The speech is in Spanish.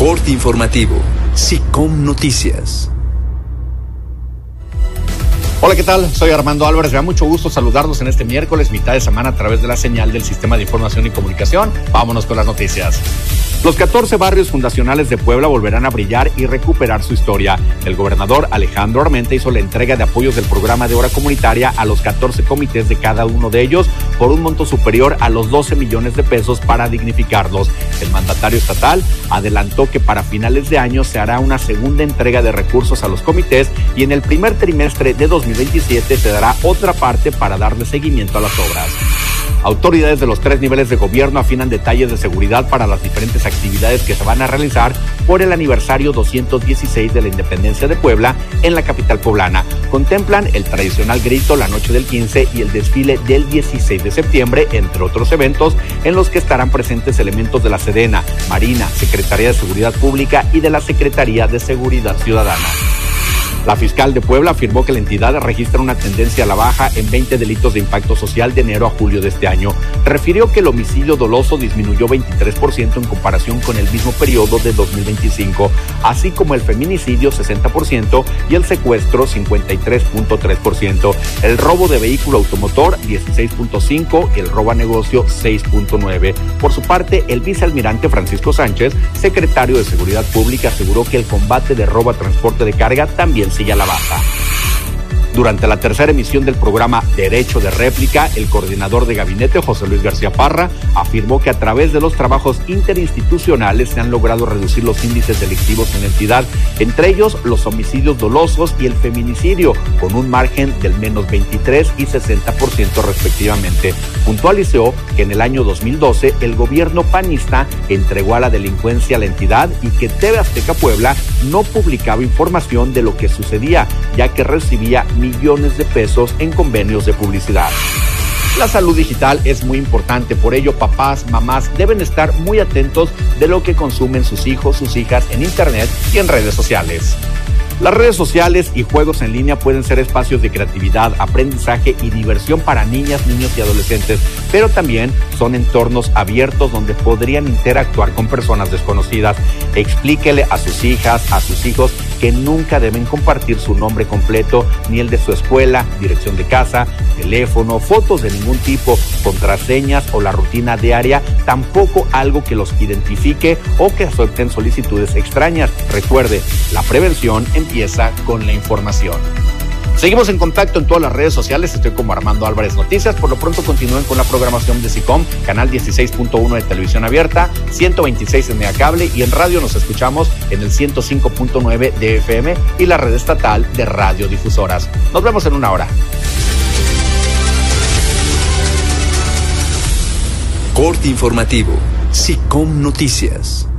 Corte informativo. SICOM Noticias. Hola, ¿qué tal? Soy Armando Álvarez. Me da mucho gusto saludarlos en este miércoles, mitad de semana, a través de la señal del Sistema de Información y Comunicación. Vámonos con las noticias. Los 14 barrios fundacionales de Puebla volverán a brillar y recuperar su historia. El gobernador Alejandro Armenta hizo la entrega de apoyos del programa de obra comunitaria a los 14 comités de cada uno de ellos por un monto superior a los 12 millones de pesos para dignificarlos. El mandatario estatal adelantó que para finales de año se hará una segunda entrega de recursos a los comités y en el primer trimestre de 2027 se dará otra parte para darle seguimiento a las obras. Autoridades de los 3 niveles de gobierno afinan detalles de seguridad para las diferentes actividades que se van a realizar por el aniversario 216 de la independencia de Puebla en la capital poblana. Contemplan el tradicional grito la noche del 15 y el desfile del 16 de septiembre, entre otros eventos en los que estarán presentes elementos de la Sedena, Marina, Secretaría de Seguridad Pública y de la Secretaría de Seguridad Ciudadana. La fiscal de Puebla afirmó que la entidad registra una tendencia a la baja en 20 delitos de impacto social de enero a julio de este año. Refirió que el homicidio doloso disminuyó 23% en comparación con el mismo periodo de 2025, así como el feminicidio 60% y el secuestro 53.3%. El robo de vehículo automotor 16.5% y el robo a negocio 6.9%. Por su parte, el vicealmirante Francisco Sánchez, secretario de Seguridad Pública, aseguró que el combate de robo a transporte de carga también sigue a la baja. Durante la tercera emisión del programa Derecho de Réplica, el coordinador de gabinete, José Luis García Parra, afirmó que a través de los trabajos interinstitucionales se han logrado reducir los índices delictivos en la entidad, entre ellos los homicidios dolosos y el feminicidio, con un margen del menos 23% y 60% respectivamente. Puntualizó que en el año 2012 el gobierno panista entregó a la delincuencia a la entidad y que TV Azteca Puebla no publicaba información de lo que sucedía, ya que recibía millones de pesos en convenios de publicidad. La salud digital es muy importante, por ello papás, mamás deben estar muy atentos de lo que consumen sus hijos, sus hijas en internet y en redes sociales. Las redes sociales y juegos en línea pueden ser espacios de creatividad, aprendizaje y diversión para niñas, niños y adolescentes, pero también son entornos abiertos donde podrían interactuar con personas desconocidas. Explíquele a sus hijas, a sus hijos, que nunca deben compartir su nombre completo, ni el de su escuela, dirección de casa, teléfono, fotos de ningún tipo, contraseñas o la rutina diaria, tampoco algo que los identifique o que acepten solicitudes extrañas. Recuerde, la prevención empieza con la información. Seguimos en contacto en todas las redes sociales. Estoy como Armando Álvarez Noticias. Por lo pronto continúen con la programación de SICOM, canal 16.1 de televisión abierta, 126 en Megacable y en radio nos escuchamos en el 105.9 de FM y la red estatal de radiodifusoras. Nos vemos en una hora. Corte informativo. SICOM Noticias.